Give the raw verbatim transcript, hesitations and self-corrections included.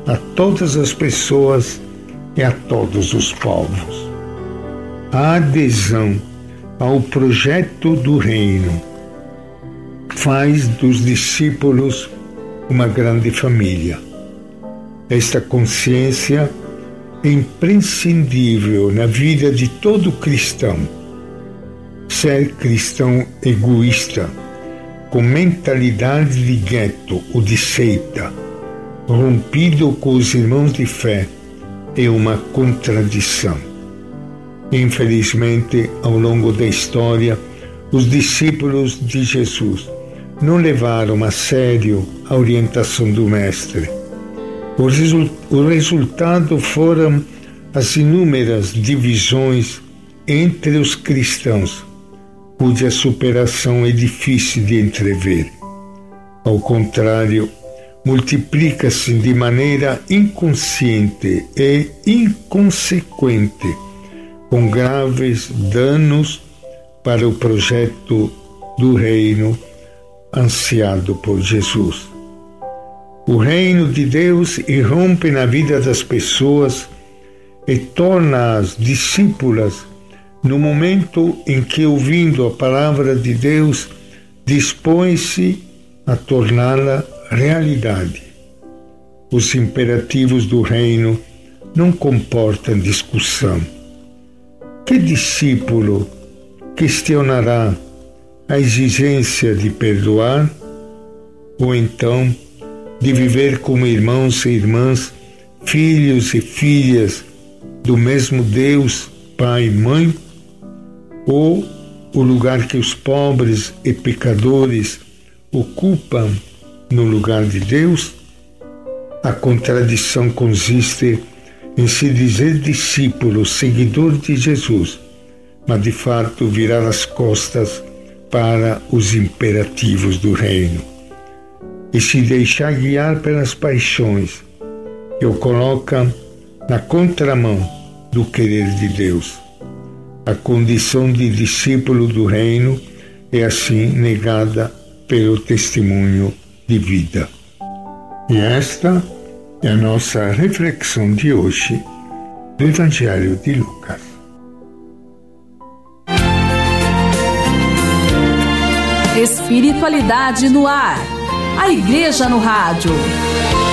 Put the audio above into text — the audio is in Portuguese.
a todas as pessoas e a todos os povos. A adesão ao projeto do reino faz dos discípulos uma grande família. Esta consciência é imprescindível na vida de todo cristão. Ser cristão egoísta, com mentalidade de gueto ou de seita, rompido com os irmãos de fé, é uma contradição. Infelizmente, ao longo da história, os discípulos de Jesus não levaram a sério a orientação do Mestre. O, resu- o resultado foram as inúmeras divisões entre os cristãos, cuja superação é difícil de entrever. Ao contrário, multiplica-se de maneira inconsciente e inconsequente, com graves danos para o projeto do reino ansiado por Jesus. O reino de Deus irrompe na vida das pessoas e torna-as discípulas no momento em que, ouvindo a palavra de Deus, dispõe-se a torná-la realidade. Os imperativos do reino não comportam discussão. Que discípulo questionará a exigência de perdoar ou então de viver como irmãos e irmãs, filhos e filhas do mesmo Deus, Pai e Mãe? Ou o lugar que os pobres e pecadores ocupam no lugar de Deus? A contradição consiste em se dizer discípulo, seguidor de Jesus, mas de fato virar as costas para os imperativos do reino e se deixar guiar pelas paixões que o colocam na contramão do querer de Deus. A condição de discípulo do reino é assim negada pelo testemunho de vida. E esta é a nossa reflexão de hoje do Evangelho de Lucas. Espiritualidade no ar. A Igreja no Rádio.